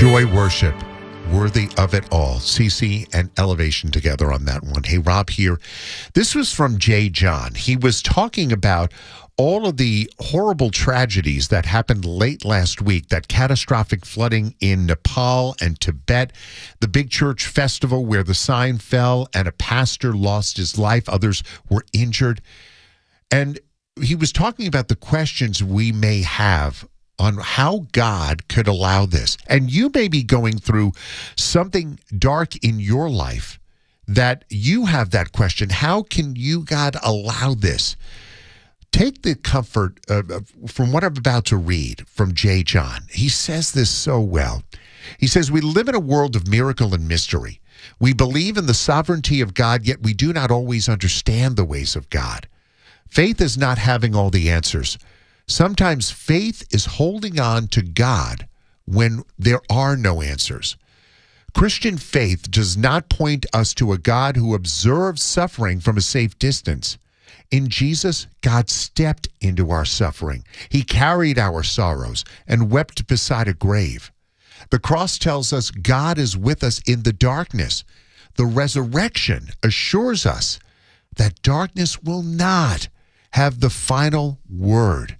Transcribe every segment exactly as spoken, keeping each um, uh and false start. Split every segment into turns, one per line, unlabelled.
Joy Worship, Worthy of It All. Cece and Elevation together on that one. Hey, Rob here. This was from Jay John. He was talking about all of the horrible tragedies that happened late last week, that catastrophic flooding in Nepal and Tibet, the big church festival where the sign fell and a pastor lost his life, others were injured. And he was talking about the questions we may have on how God could allow this. And you may be going through something dark in your life that you have that question. How can you, God, allow this? Take the comfort uh, from what I'm about to read from Jay John. He says this so well. He says, we live in a world of miracle and mystery. We believe in the sovereignty of God, yet we do not always understand the ways of God. Faith is not having all the answers. Sometimes faith is holding on to God when there are no answers. Christian faith does not point us to a God who observes suffering from a safe distance. In Jesus, God stepped into our suffering. He carried our sorrows and wept beside a grave. The cross tells us God is with us in the darkness. The resurrection assures us that darkness will not have the final word.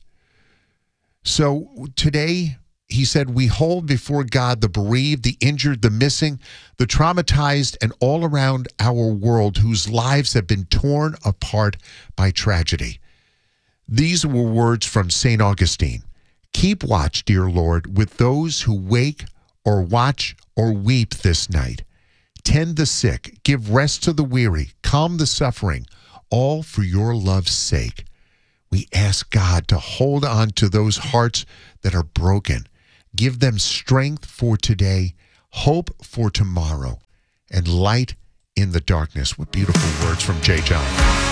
So today, he said, we hold before God the bereaved, the injured, the missing, the traumatized, and all around our world whose lives have been torn apart by tragedy. These were words from Saint Augustine. Keep watch, dear Lord, with those who wake or watch or weep this night. Tend the sick, give rest to the weary, calm the suffering, all for your love's sake. We ask God to hold on to those hearts that are broken. Give them strength for today, hope for tomorrow, and light in the darkness. What beautiful words from Jay John.